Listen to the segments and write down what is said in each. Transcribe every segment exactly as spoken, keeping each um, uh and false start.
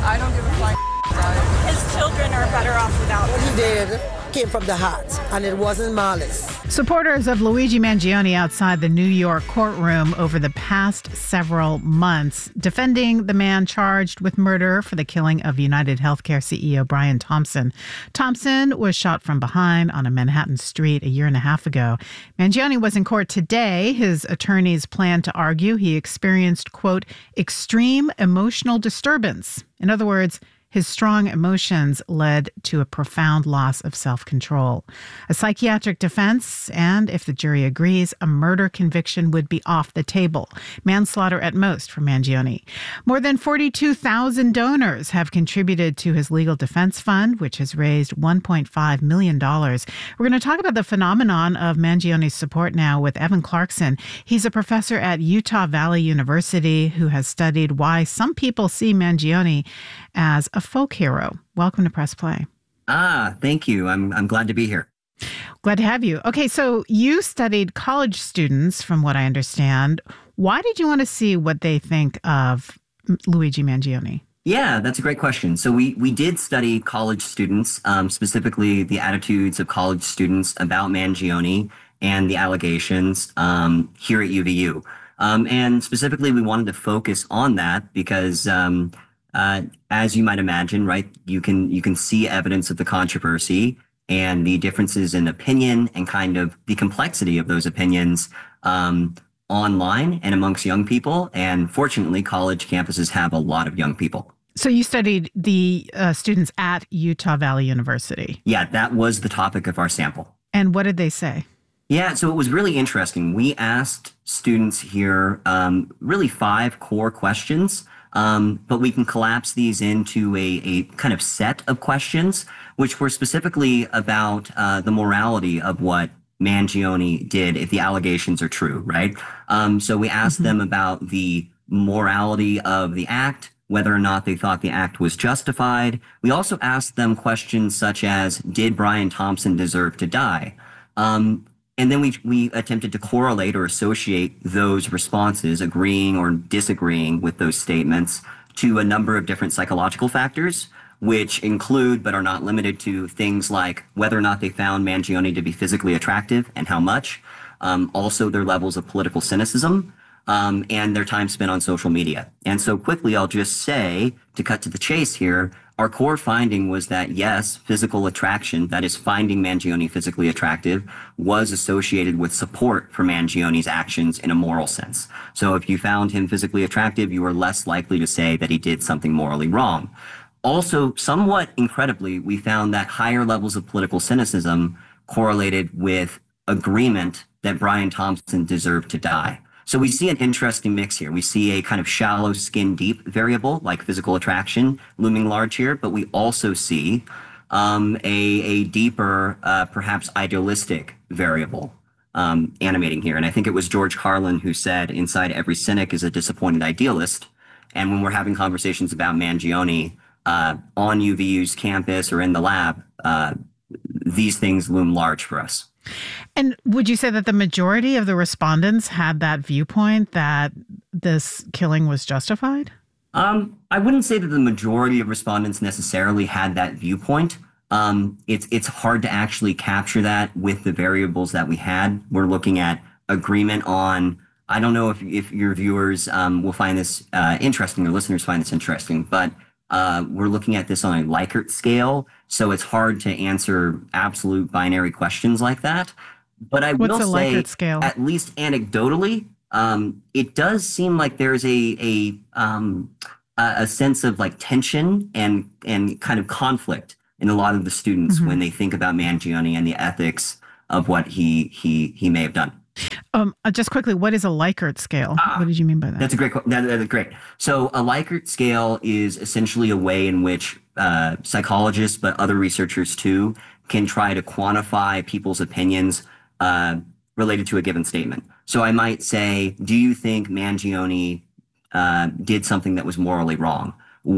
I don't give a flying about it. His children are better off without What him. he did came from the heart, and it wasn't malice. Supporters of Luigi Mangione outside the New York courtroom over the past several months, defending the man charged with murder for the killing of United Healthcare C E O Brian Thompson. Thompson was shot from behind on a Manhattan street a year and a half ago. Mangione was in court today. His attorneys plan to argue he experienced, quote, extreme emotional disturbance. In other words, his strong emotions led to a profound loss of self-control. A psychiatric defense, and if the jury agrees, a murder conviction would be off the table. Manslaughter at most for Mangione. More than forty-two thousand donors have contributed to his legal defense fund, which has raised one point five million dollars. We're going to talk about the phenomenon of Mangione's support now with Evan Clarkson. He's a professor at Utah Valley University who has studied why some people see Mangione as a folk hero. Welcome to Press Play. Ah, thank you. I'm I'm glad to be here. Glad to have you. Okay, so you studied college students, from what I understand. Why did you want to see what they think of Luigi Mangione? Yeah, that's a great question. So we we did study college students, um, specifically the attitudes of college students about Mangione and the allegations um, here at U V U. Um, and specifically, we wanted to focus on that because um, Uh, as you might imagine, right, you can you can see evidence of the controversy and the differences in opinion and kind of the complexity of those opinions um, online and amongst young people. And fortunately, college campuses have a lot of young people. So you studied the uh, students at Utah Valley University. Yeah, that was the topic of our sample. And what did they say? Yeah, so it was really interesting. We asked students here um, really five core questions. Um, but we can collapse these into a, a kind of set of questions, which were specifically about uh, the morality of what Mangione did, if the allegations are true, right? Um, so we asked mm-hmm. them about the morality of the act, whether or not they thought the act was justified. We also asked them questions such as, did Brian Thompson deserve to die? Um, And then we we attempted to correlate or associate those responses, agreeing or disagreeing with those statements, to a number of different psychological factors, which include but are not limited to things like whether or not they found Mangione to be physically attractive and how much, um, also their levels of political cynicism, um, and their time spent on social media. And so quickly, I'll just say, to cut to the chase here, our core finding was that, yes, physical attraction, that is finding Mangione physically attractive, was associated with support for Mangione's actions in a moral sense. So if you found him physically attractive, you were less likely to say that he did something morally wrong. Also, somewhat incredibly, we found that higher levels of political cynicism correlated with agreement that Brian Thompson deserved to die. So we see an interesting mix here. We see a kind of shallow skin deep variable like physical attraction looming large here, but we also see um, a, a deeper, uh, perhaps idealistic variable um, animating here. And I think it was George Carlin who said, inside every cynic is a disappointed idealist. And when we're having conversations about Mangione uh, on U V U's campus or in the lab, uh, these things loom large for us. And would you say that the majority of the respondents had that viewpoint that this killing was justified? Um, I wouldn't say that the majority of respondents necessarily had that viewpoint. Um, it's it's hard to actually capture that with the variables that we had. We're looking at agreement on, I don't know if, if your viewers um, will find this uh, interesting or listeners find this interesting, but uh, we're looking at this on a Likert scale. So it's hard to answer absolute binary questions like that. But I What's will a say, Likert scale? at least anecdotally, um, it does seem like there's a a um, a sense of like tension and and kind of conflict in a lot of the students mm-hmm. when they think about Mangione and the ethics of what he he he may have done. Um, uh, just quickly, what is a Likert scale? Ah, what did you mean by that? That's a great. That, that's great. So a Likert scale is essentially a way in which uh, psychologists, but other researchers too, can try to quantify people's opinions uh, related to a given statement. So I might say, do you think Mangione uh, did something that was morally wrong?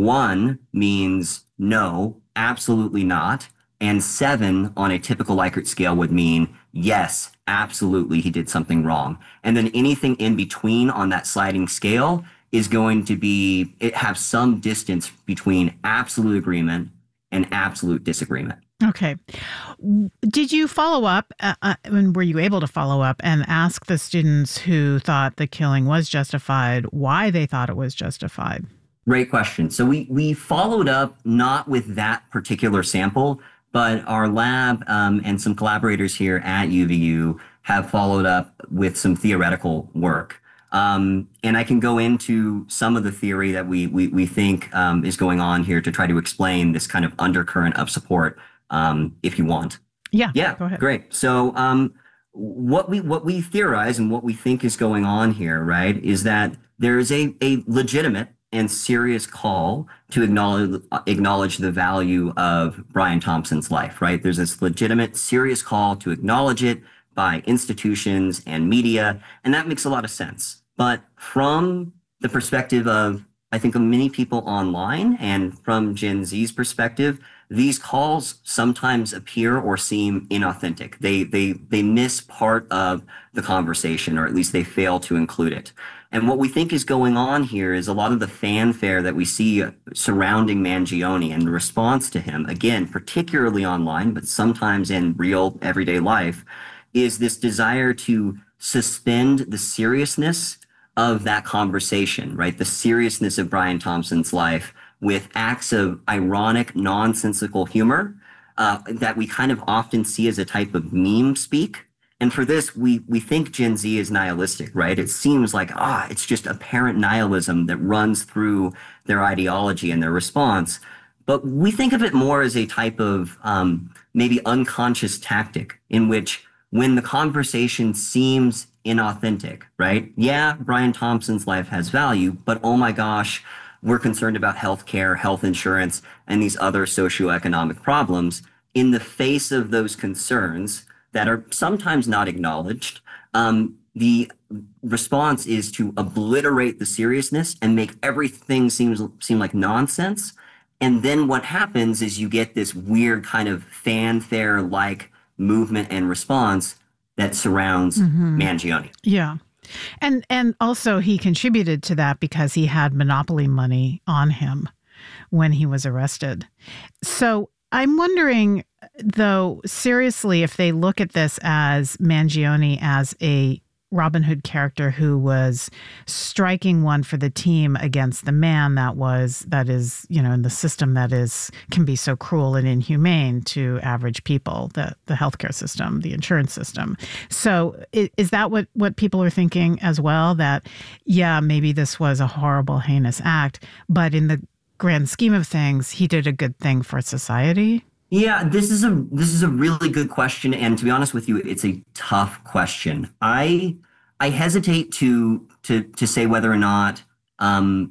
One means no, absolutely not. And seven on a typical Likert scale would mean, yes, absolutely, he did something wrong. And then anything in between on that sliding scale is going to be it have some distance between absolute agreement and absolute disagreement. Okay. Did you follow up, uh, uh, and were you able to follow up and ask the students who thought the killing was justified why they thought it was justified? Great question. So we we followed up not with that particular sample, but our lab um, and some collaborators here at U V U have followed up with some theoretical work. Um, and I can go into some of the theory that we we, we think um, is going on here to try to explain this kind of undercurrent of support, um, if you want. Yeah, yeah, go ahead. Great. So um, what we what we theorize and what we think is going on here, right, is that there is a a legitimate and serious call to acknowledge acknowledge the value of Brian Thompson's life, right? There's this legitimate, serious call to acknowledge it by institutions and media, and that makes a lot of sense. But from the perspective of, I think, of many people online and from Gen Z's perspective, these calls sometimes appear or seem inauthentic. They they they miss part of the conversation, or at least they fail to include it. And what we think is going on here is a lot of the fanfare that we see surrounding Mangione and the response to him, again, particularly online, but sometimes in real everyday life, is this desire to suspend the seriousness of that conversation, right? The seriousness of Brian Thompson's life with acts of ironic, nonsensical humor uh, that we kind of often see as a type of meme speak. And for this, we we think Gen Z is nihilistic, right? It seems like, ah, it's just apparent nihilism that runs through their ideology and their response. But we think of it more as a type of um, maybe unconscious tactic in which when the conversation seems inauthentic, right? Yeah, Brian Thompson's life has value, but oh my gosh, we're concerned about healthcare, health insurance, and these other socioeconomic problems. In the face of those concerns that are sometimes not acknowledged, um, the response is to obliterate the seriousness and make everything seems seem like nonsense. And then what happens is you get this weird kind of fanfare-like movement and response that surrounds mm-hmm. Mangione. Yeah. And and also he contributed to that because he had monopoly money on him when he was arrested. So I'm wondering, though, seriously, if they look at this as Mangione as a Robin Hood character who was striking one for the team against the man that was, that is, you know, in the system that is, can be so cruel and inhumane to average people, the, the healthcare system, the insurance system. So is, is that what, what people are thinking as well? That, yeah, maybe this was a horrible, heinous act, but in the grand scheme of things, he did a good thing for society? Yeah, this is a this is a really good question, and to be honest with you, it's a tough question. I I hesitate to to to say whether or not um,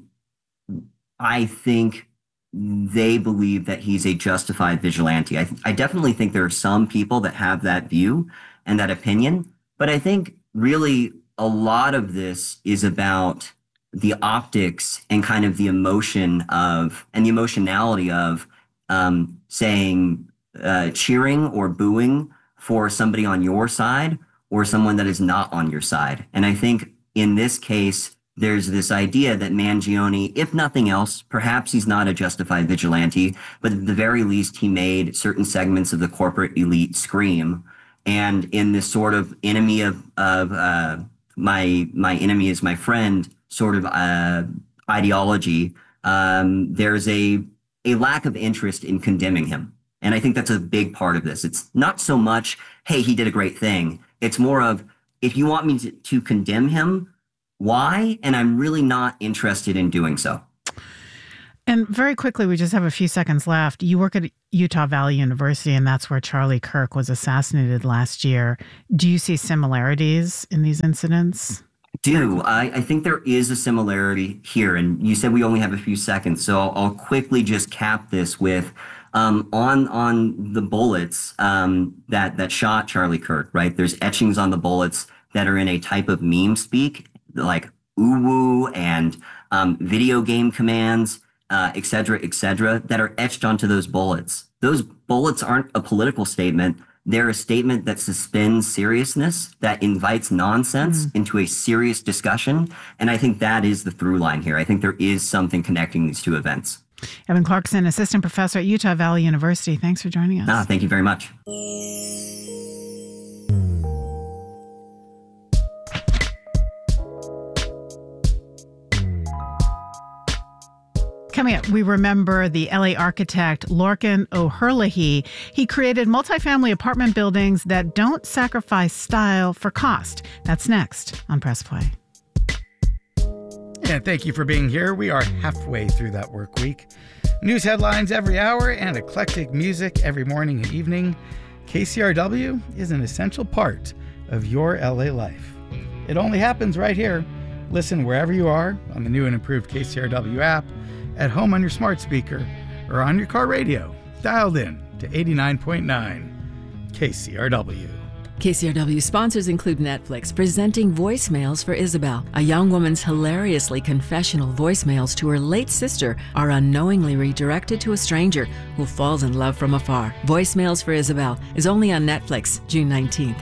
I think they believe that he's a justified vigilante. I I definitely think there are some people that have that view and that opinion, but I think really a lot of this is about the optics and kind of the emotion of and the emotionality of um, saying uh, cheering or booing for somebody on your side or someone that is not on your side. And I think in this case, there's this idea that Mangione, if nothing else, perhaps he's not a justified vigilante, but at the very least, he made certain segments of the corporate elite scream. And in this sort of enemy of, of uh, my my enemy is my friend sort of uh, ideology, um, there's a a lack of interest in condemning him. And I think that's a big part of this. It's not so much, hey, he did a great thing. It's more of, if you want me to, to condemn him, why? And I'm really not interested in doing so. And very quickly, we just have a few seconds left. You work at Utah Valley University, and that's where Charlie Kirk was assassinated last year. Do you see similarities in these incidents? do. I, I think there is a similarity here. And you said we only have a few seconds, so I'll, I'll quickly just cap this with um, on on the bullets um, that that shot Charlie Kirk, right? There's etchings on the bullets that are in a type of meme speak, like uwu and um, video game commands, uh, et cetera, et cetera, that are etched onto those bullets. Those bullets aren't a political statement. They're a statement that suspends seriousness, that invites nonsense mm. into a serious discussion. And I think that is the through line here. I think there is something connecting these two events. Evan Clarkson, assistant professor at Utah Valley University. Thanks for joining us. Ah, thank you very much. Coming up, we remember the L A architect Lorcan O'Herlihy. He created multifamily apartment buildings that don't sacrifice style for cost. That's next on Press Play. And thank you for being here. We are halfway through that work week. News headlines every hour and eclectic music every morning and evening. K C R W is an essential part of your L A life. It only happens right here. Listen wherever you are on the new and improved K C R W app, at home on your smart speaker, or on your car radio, dialed in to eighty-nine point nine K C R W. K C R W sponsors include Netflix, presenting Voicemails for Isabel. A young woman's hilariously confessional voicemails to her late sister are unknowingly redirected to a stranger who falls in love from afar. Voicemails for Isabel is only on Netflix, June nineteenth.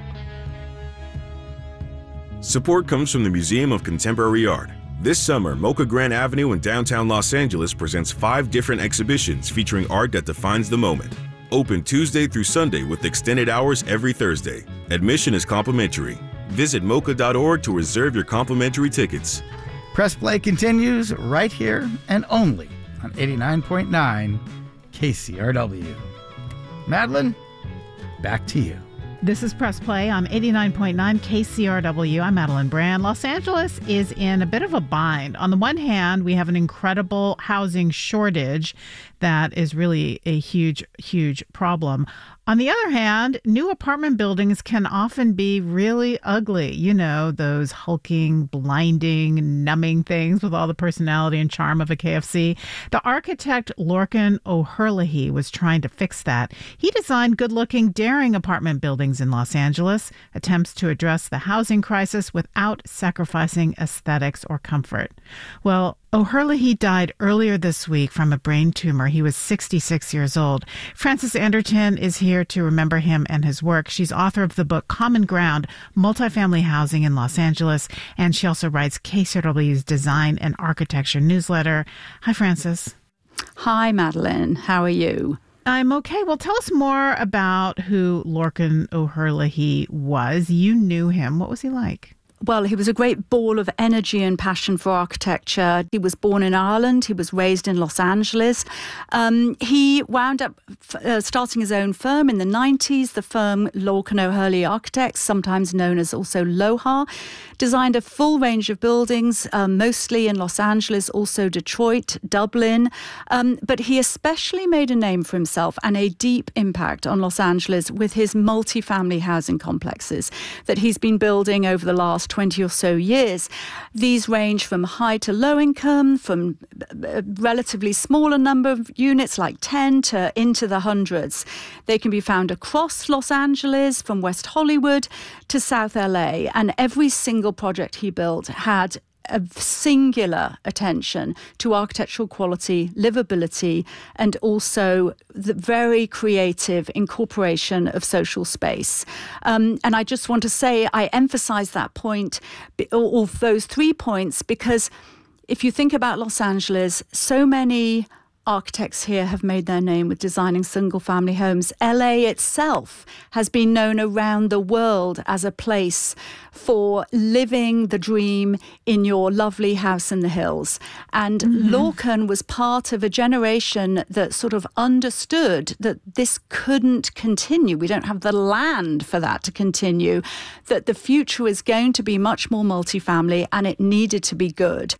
Support comes from the Museum of Contemporary Art. This summer, Mocha Grand Avenue in downtown Los Angeles presents five different exhibitions featuring art that defines the moment. Open Tuesday through Sunday with extended hours every Thursday. Admission is complimentary. Visit mocha dot org to reserve your complimentary tickets. Press Play continues right here and only on eighty-nine point nine K C R W. Madeline, back to you. This is Press Play on eighty-nine point nine K C R W. I'm Madeline Brand. Los Angeles is in a bit of a bind. On the one hand, we have an incredible housing shortage that is really a huge, huge problem. On the other hand, new apartment buildings can often be really ugly. You know, those hulking, blinding, numbing things with all the personality and charm of a K F C. The architect Lorcan O'Herlihy was trying to fix that. He designed good-looking, daring apartment buildings in Los Angeles, attempts to address the housing crisis without sacrificing aesthetics or comfort. Well, O'Herlihy died earlier this week from a brain tumor. He was sixty-six years old. Frances Anderton is here to remember him and his work. She's author of the book Common Ground, Multifamily Housing in Los Angeles, and she also writes K C R W's Design and Architecture newsletter. Hi, Frances. Hi, Madeline. How are you? I'm okay. Well, tell us more about who Lorcan O'Herlihy was. You knew him. What was he like? Well, he was a great ball of energy and passion for architecture. He was born in Ireland. He was raised in Los Angeles. Um, he wound up uh, starting his own firm in the nineties, the firm Lorcan O'Herlihy Architects, sometimes known as also LOHAR, designed a full range of buildings, um, mostly in Los Angeles, also Detroit, Dublin. Um, but he especially made a name for himself and a deep impact on Los Angeles with his multifamily housing complexes that he's been building over the last twenty or so years. These range from high to low income, from a relatively smaller number of units like ten to into the hundreds. They can be found across Los Angeles, from West Hollywood to South L A, and every single project he built had a singular attention to architectural quality, livability, and also the very creative incorporation of social space. Um, and I just want to say, I emphasize that point, or those three points, because if you think about Los Angeles, so many architects here have made their name with designing single-family homes. L A itself has been known around the world as a place for living the dream in your lovely house in the hills. And mm-hmm. Lorcan was part of a generation that sort of understood that this couldn't continue. We don't have the land for that to continue, that the future is going to be much more multifamily, and it needed to be good.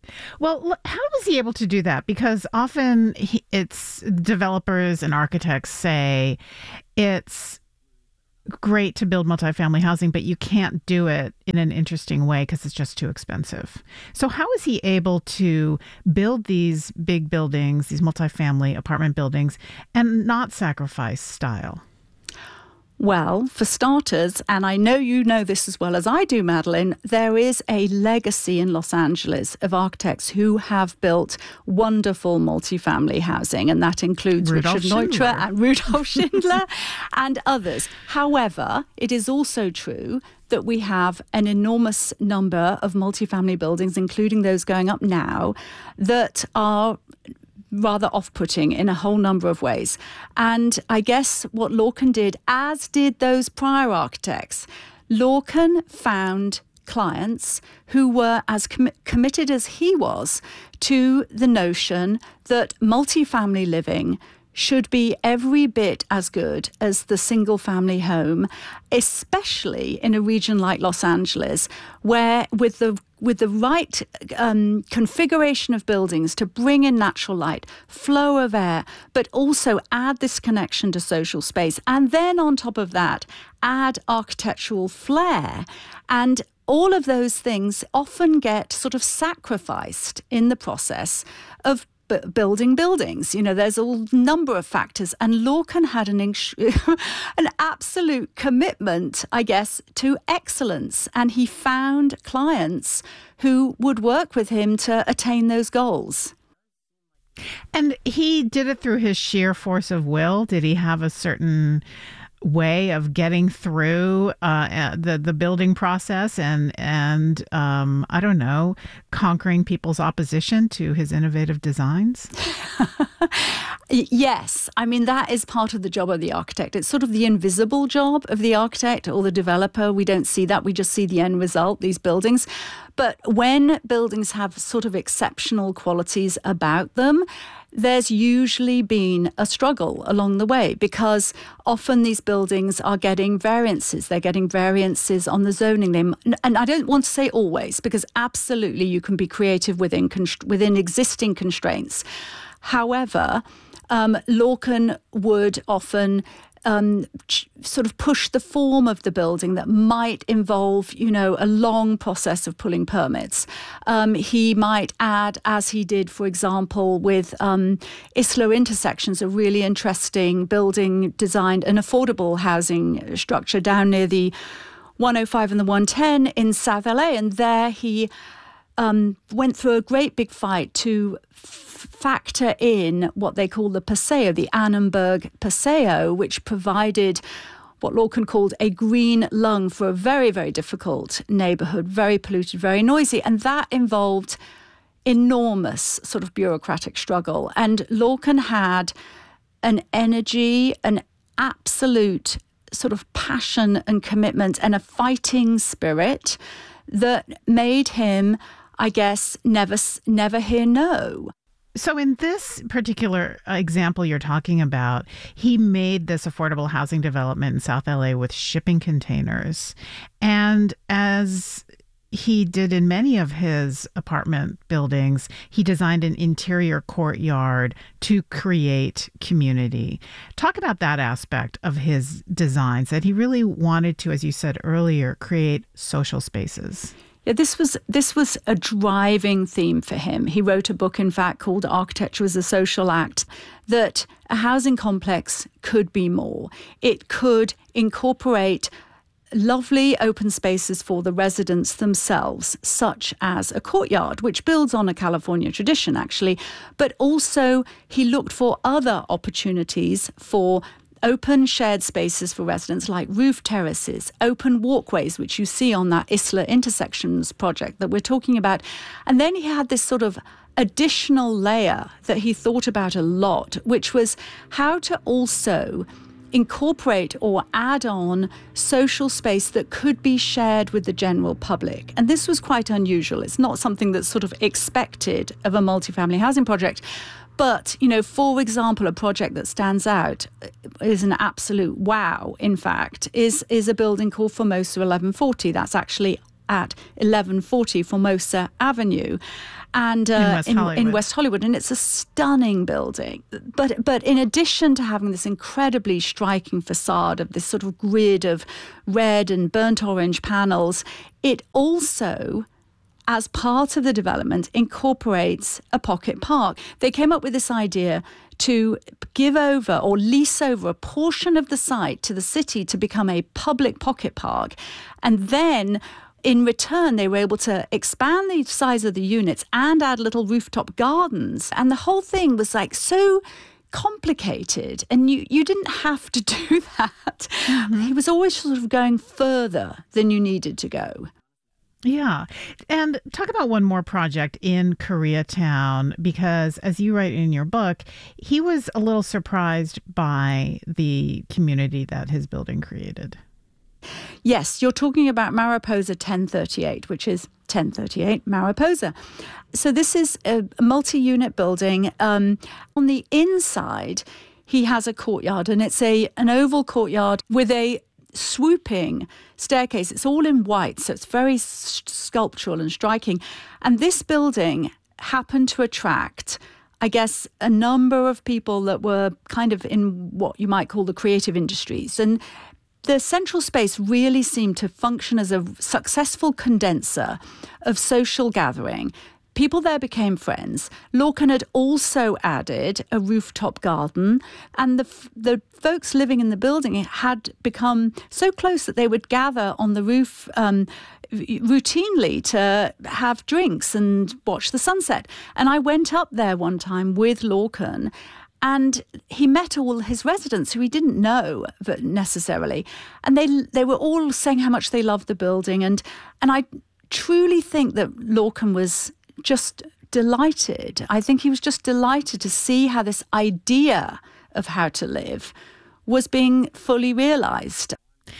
Well, how was he able to do that? Because often he, it's developers and architects say it's great to build multifamily housing, but you can't do it in an interesting way because it's just too expensive. So how is he able to build these big buildings, these multifamily apartment buildings, and not sacrifice style? Well, for starters, and I know you know this as well as I do, Madeline, there is a legacy in Los Angeles of architects who have built wonderful multifamily housing, and that includes Rudolf Richard Neutra Schindler. and Rudolf Schindler and others. However, it is also true that we have an enormous number of multifamily buildings, including those going up now, that are rather off-putting in a whole number of ways. And I guess what Lorcan did, as did those prior architects, Lorcan found clients who were as com- committed as he was to the notion that multifamily living should be every bit as good as the single-family home, especially in a region like Los Angeles, where with the with the right um, configuration of buildings to bring in natural light, flow of air, but also add this connection to social space. And then on top of that, add architectural flair. And all of those things often get sort of sacrificed in the process of b- building buildings. You know, there's a number of factors. And Lorcan had an, ins- an absolute commitment, I guess, to excellence. And he found clients who would work with him to attain those goals. And he did it through his sheer force of will. Did he have a certain way of getting through uh, the the building process and and um, I don't know, conquering people's opposition to his innovative designs? Yes, I mean that is part of the job of the architect. It's sort of the invisible job of the architect or the developer. We don't see that. We just see the end result, these buildings. But when buildings have sort of exceptional qualities about them, there's usually been a struggle along the way because often these buildings are getting variances. They're getting variances on the zoning. They, and I don't want to say always, because absolutely you can be creative within const- within existing constraints. However, um, Lorcan would often Um, sort of push the form of the building that might involve, you know, a long process of pulling permits. Um, he might add, as he did, for example, with um, Isla Intersections, a really interesting building designed, an affordable housing structure down near the one oh five and the one ten in South L A. And there he um, went through a great big fight to factor in what they call the Paseo, the Annenberg Paseo, which provided what Lorcan called a green lung for a very, very difficult neighbourhood, very polluted, very noisy. And that involved enormous sort of bureaucratic struggle. And Lorcan had an energy, an absolute sort of passion and commitment and a fighting spirit that made him, I guess, never, never hear no. So in this particular example you're talking about, he made this affordable housing development in South L A with shipping containers. And as he did in many of his apartment buildings, he designed an interior courtyard to create community. Talk about that aspect of his designs, that he really wanted to, as you said earlier, create social spaces. Yeah, this was this was a driving theme for him. He wrote a book, in fact, called Architecture as a Social Act, that a housing complex could be more. It could incorporate lovely open spaces for the residents themselves, such as a courtyard, which builds on a California tradition, actually. But also he looked for other opportunities for open shared spaces for residents like roof terraces, open walkways, which you see on that Isla Intersections project that we're talking about. And then he had this sort of additional layer that he thought about a lot, which was how to also incorporate or add on social space that could be shared with the general public. And this was quite unusual. It's not something that's sort of expected of a multifamily housing project. But, you know, for example, a project that stands out is an absolute wow, in fact, is, is a building called Formosa eleven forty. That's actually at eleven forty Formosa Avenue. And uh, in, West in, Hollywood. in West Hollywood. And it's a stunning building. But but in addition to having this incredibly striking facade of this sort of grid of red and burnt orange panels, it also as part of the development, incorporates a pocket park. They came up with this idea to give over or lease over a portion of the site to the city to become a public pocket park. And then in return, they were able to expand the size of the units and add little rooftop gardens. And the whole thing was like so complicated, and you, you didn't have to do that. Mm-hmm. He was always sort of going further than you needed to go. Yeah. And talk about one more project in Koreatown, because as you write in your book, he was a little surprised by the community that his building created. Yes, you're talking about Mariposa ten thirty-eight, which is ten thirty-eight Mariposa. So this is a multi-unit building. Um, on the inside, he has a courtyard, and it's a an oval courtyard with a swooping staircase. It's all in white, so it's very s- sculptural and striking. And this building happened to attract, I guess, a number of people that were kind of in what you might call the creative industries. And the central space really seemed to function as a successful condenser of social gathering. People there became friends. Lorcan had also added a rooftop garden, and the the folks living in the building had become so close that they would gather on the roof um, routinely to have drinks and watch the sunset. And I went up there one time with Lorcan, and he met all his residents who he didn't know necessarily. And they they were all saying how much they loved the building. And, and I truly think that Lorcan was just delighted. I think he was just delighted to see how this idea of how to live was being fully realized.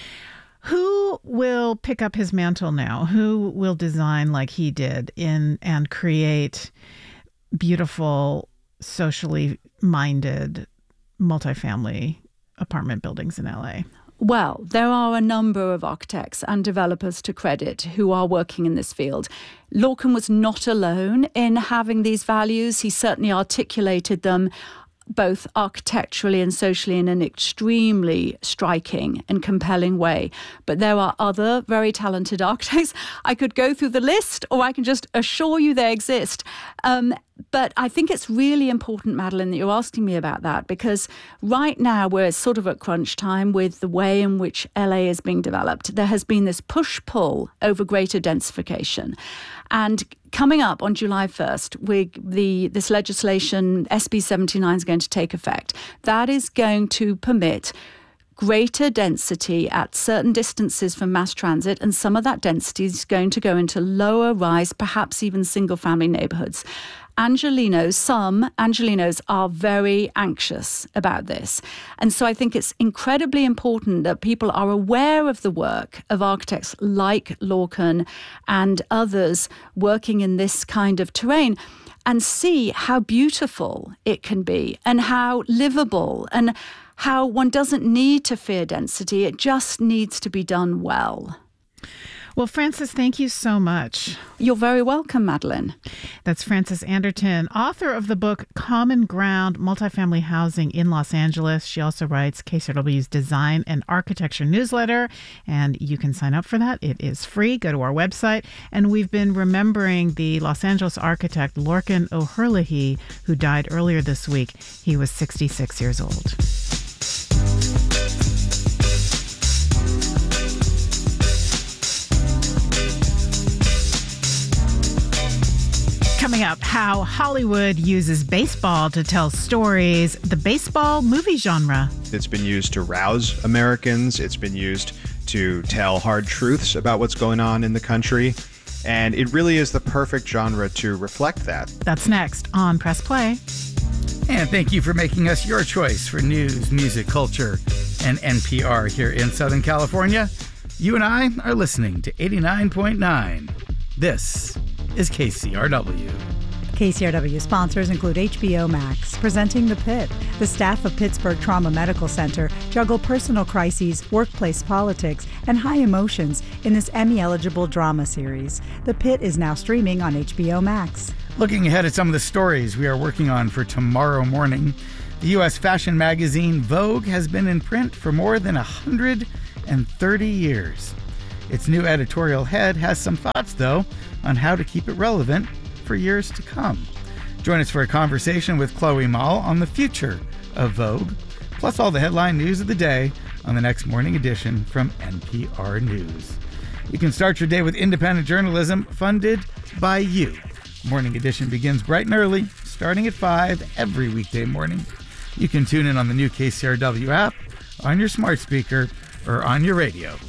Who will pick up his mantle now? Who will design like he did in and create beautiful, socially minded multifamily apartment buildings in L A? Well, there are a number of architects and developers to credit who are working in this field. Lorcan was not alone in having these values. He certainly articulated them both architecturally and socially in an extremely striking and compelling way. But there are other very talented architects. I could go through the list, or I can just assure you they exist. Um, But I think it's really important, Madeline, that you're asking me about that, because right now we're sort of at crunch time with the way in which L A is being developed. There has been this push-pull over greater densification. And coming up on July first, we, the this legislation, S B seventy-nine, is going to take effect. That is going to permit greater density at certain distances from mass transit, and some of that density is going to go into lower rise, perhaps even single-family neighborhoods. Angelenos, some Angelenos are very anxious about this. And so I think it's incredibly important that people are aware of the work of architects like Lorcan and others working in this kind of terrain, and see how beautiful it can be and how livable, and how one doesn't need to fear density. It just needs to be done well. Well, Frances, thank you so much. You're very welcome, Madeline. That's Frances Anderton, author of the book Common Ground, Multifamily Housing in Los Angeles. She also writes K C R W's Design and Architecture newsletter, and you can sign up for that. It is free. Go to our website. And we've been remembering the Los Angeles architect Lorcan O'Herlihy, who died earlier this week. He was sixty-six years old. Coming up, how Hollywood uses baseball to tell stories, the baseball movie genre. It's been used to rouse Americans. It's been used to tell hard truths about what's going on in the country. And it really is the perfect genre to reflect that. That's next on Press Play. And thank you for making us your choice for news, music, culture, and N P R here in Southern California. You and I are listening to eighty-nine point nine. This is K C R W. K C R W sponsors include H B O Max, presenting The Pit. The staff of Pittsburgh Trauma Medical Center juggle personal crises, workplace politics, and high emotions in this Emmy-eligible drama series. The Pit is now streaming on H B O Max. Looking ahead at some of the stories we are working on for tomorrow morning, the U S fashion magazine Vogue has been in print for more than one hundred thirty years. Its new editorial head has some thoughts, though, on how to keep it relevant for years to come. Join us for a conversation with Chloe Mall on the future of Vogue, plus all the headline news of the day on the next morning edition from N P R News. You can start your day with independent journalism funded by you. Morning edition begins bright and early, starting at five every weekday morning. You can tune in on the new K C R W app, on your smart speaker, or on your radio.